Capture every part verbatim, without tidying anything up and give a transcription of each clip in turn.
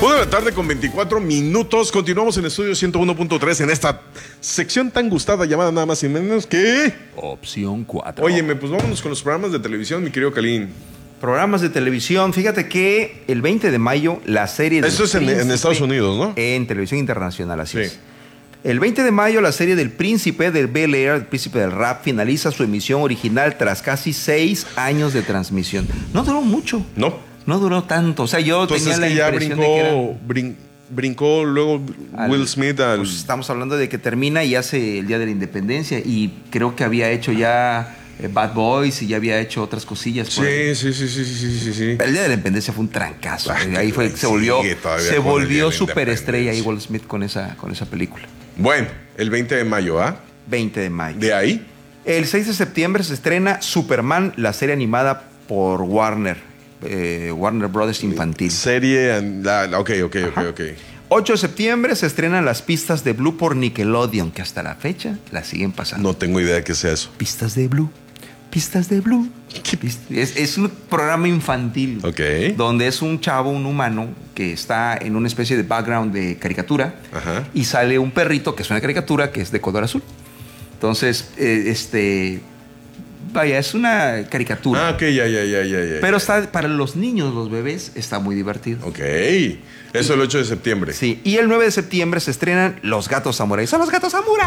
Una de la tarde con veinticuatro minutos. Continuamos en Estudio ciento uno punto tres en esta sección tan gustada llamada nada más y menos que... Opción cuatro. Óyeme, pues vámonos con los programas de televisión, mi querido Calín. Programas de televisión. Fíjate que el veinte de mayo la serie del Eso es en, en Estados Unidos, ¿no? En televisión internacional, así Sí. es. El veinte de mayo la serie del Príncipe del Bel-Air, el Príncipe del Rap, finaliza su emisión original tras casi seis años de transmisión. No duró mucho. No. No duró tanto. O sea, yo Entonces tenía es la que ya impresión brincó, de que era... brin- brincó luego Al- Will Smith al... Pues estamos hablando de que termina y hace el Día de la Independencia y creo que había hecho ya eh, Bad Boys y ya había hecho otras cosillas. Por ahí. Sí, sí, sí, sí, sí, sí, sí. El Día de la Independencia fue un trancazo. Ah, ahí fue se volvió, sigue todavía se con el Día volvió de la superestrella ahí Independencia. Will Smith con esa, con esa película. Bueno, el veinte de mayo, ¿ah? veinte de mayo. De ahí. El seis de septiembre se estrena Superman, la serie animada por Warner. Eh, Warner Brothers Infantil. Serie... La, la- ok, ok, ok, ok. ocho de septiembre se estrenan las pistas de Blue por Nickelodeon, que hasta la fecha las siguen pasando. No tengo idea de qué sea eso. Pistas de Blue, pistas de Blue. Pist- Es, es un programa infantil. Ok. Donde es un chavo, un humano, que está en una especie de background de caricatura. Ajá. Y sale un perrito que es una caricatura que es de color azul. Entonces, eh, este... Vaya, es una caricatura. Ah, ok, ya, ya, ya, ya, ya. Pero está para los niños, los bebés, está muy divertido. Ok. Eso el ocho de septiembre. Sí, y el nueve de septiembre se estrenan Los Gatos Samurai. ¡Son los Gatos Samurai!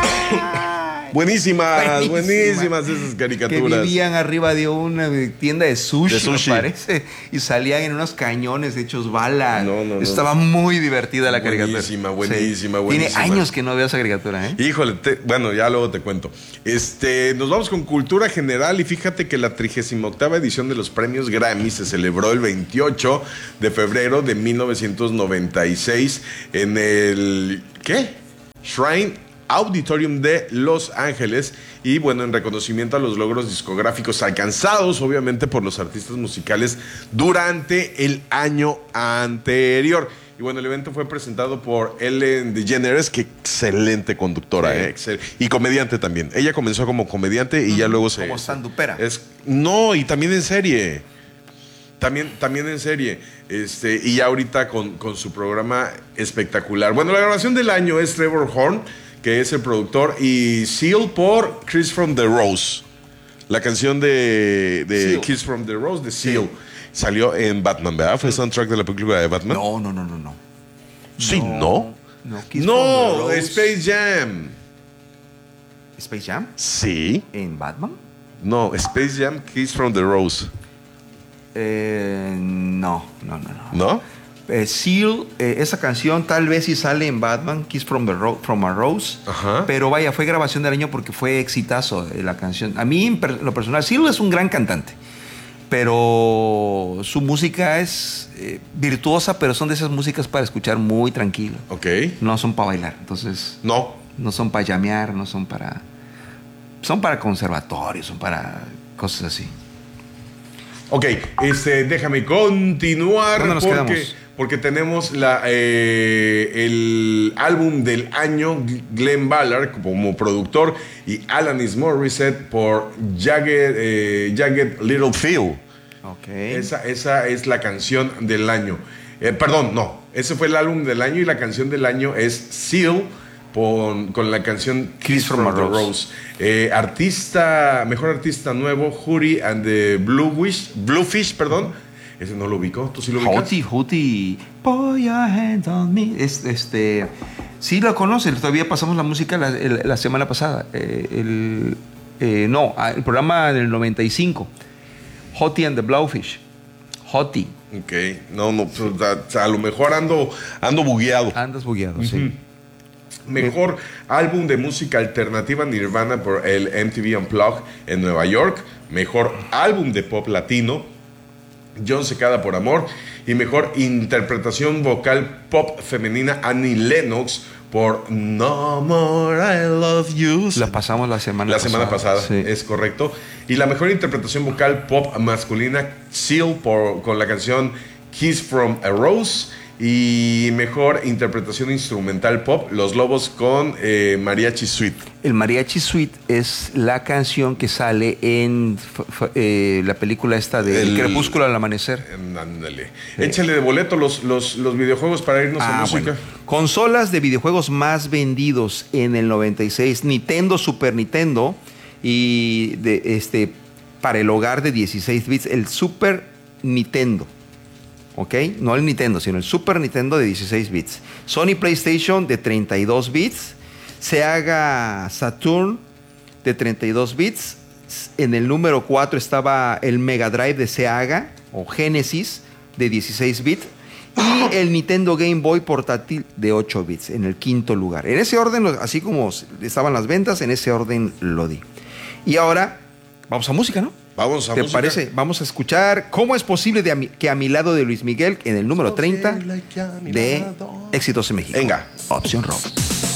Buenísimas, Buenísima. buenísimas esas Que caricaturas. vivían arriba de una tienda de sushi, De sushi. me parece. Y salían en unos cañones hechos bala. No, no, no. Estaba muy divertida la caricatura. Buenísima, Sí. buenísima, Tiene buenísima. años que no veo esa caricatura, ¿eh? Híjole, te- bueno, ya luego te cuento. Este, nos vamos con cultura general y fíjate que la trigésima octava edición de los premios Grammy se celebró el veintiocho de febrero de mil novecientos noventa y seis en el ¿qué? Shrine Auditorium de Los Ángeles y bueno, en reconocimiento a los logros discográficos alcanzados obviamente por los artistas musicales durante el año anterior. Y bueno, el evento fue presentado por Ellen DeGeneres, que excelente conductora, Sí. eh, excel- y comediante también. Ella comenzó como comediante y ya luego se... Como standupera. Es, no, y también en serie. También, también en serie. Este, y ya ahorita con, con su programa espectacular. Bueno, la grabación del año es Trevor Horn, que es el productor, y Seal por Chris from the Rose. La canción de, de Seal. Kiss from the Rose de Seal. Salió en Batman, ¿verdad? ¿Fue soundtrack de la película de Batman? No, no, no, no, no. Sí, ¿no? No, Kiss No, from the Rose. Space Jam. ¿Space Jam? Sí. ¿En Batman? No, Space Jam, Kiss from the Rose. Eh, no, no, no, no. ¿No? Eh, Seal, eh, esa canción tal vez sí sale en Batman, Kiss from, the Ro- from a Rose. Ajá. Pero vaya, fue grabación del año porque fue exitazo eh, la canción. A mí, en per- lo personal, Seal es un gran cantante. Pero su música es eh, virtuosa, pero son de esas músicas para escuchar muy tranquilo. Ok. No son para bailar. Entonces, No. no son para llamear, no son para. Son para conservatorios, son para cosas así. Ok, este, déjame continuar ¿Dónde nos porque, quedamos? porque tenemos la, eh, el álbum del año, Glenn Ballard como productor y Alanis Morissette por Jagged, eh, Jagged Little Pill. Ok. Esa, esa es la canción del año. Eh, perdón, no. Ese fue el álbum del año y la canción del año es Seal con, con la canción Kiss from, a Rose. Rose. Eh, artista, mejor artista nuevo, Hootie and the Bluefish, Bluefish, perdón. Ese no lo ubico. ¿Tú sí lo ubicas? Hootie, Hootie, put your hand on me. Es, este, sí lo conoces, todavía pasamos la música la, el- la semana pasada. Eh, el, eh, no, ah, el programa del noventa y cinco. Hootie and the Blowfish. Hootie. Ok, no, no, pues, a, a lo mejor ando, ando bugueado. Andas bugueado, sí. Mejor álbum de música alternativa Nirvana por el M T V Unplugged en Nueva York. Mejor álbum de pop latino John Secada por Amor. Y mejor interpretación vocal pop femenina Annie Lennox por No More I Love You. La pasamos la semana La pasada. semana pasada, Sí. es correcto. Y la mejor interpretación vocal pop masculina Seal por, con la canción Kiss from a Rose. Y mejor interpretación instrumental pop, Los Lobos con eh, Mariachi Suite. El Mariachi Suite es la canción que sale en f- f- eh, la película esta de El, El Crepúsculo al Amanecer. Ándale. Sí. Échale de boleto los, los, los videojuegos para irnos ah, a música. Bueno. Consolas de videojuegos más vendidos en el noventa y seis, Nintendo, Super Nintendo y de, este, para el hogar de dieciséis bits, el Super Nintendo. ¿Ok? No el Nintendo, sino el Super Nintendo de dieciséis bits. Sony PlayStation de treinta y dos bits. Sega Saturn de treinta y dos bits. En el número cuatro estaba el Mega Drive de Sega o Genesis de dieciséis bits. Y el Nintendo Game Boy portátil de ocho bits en el quinto lugar. En ese orden, así como estaban las ventas, en ese orden lo di. Y ahora, vamos a música, ¿no? Vamos a ¿Te música. parece? Vamos a escuchar ¿Cómo es posible de a mi, que a mi lado de Luis Miguel en el número treinta de Éxitos en México? Venga. Opción Rock.